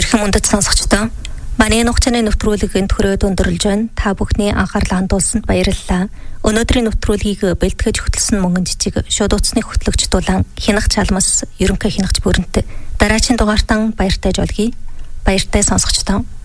Эрхэм үндэт сонсогчдоо манай нухчны нэвтрүүлгийн төрөөд өндөрлж байна. Та бүхний анхаарлаа хандуулсанд баярлалаа. Өнөөдрийн нэвтрүүлгийг бэлтгэж хөтлсөн мөнгөн жижиг шууд утасны хөтлөгч Дулаан Хянах Чалмас ерөнхий хянагч бүрэнтэй дараагийн дугаартан баяртай жолгий. Баяртай сонсогчдоо.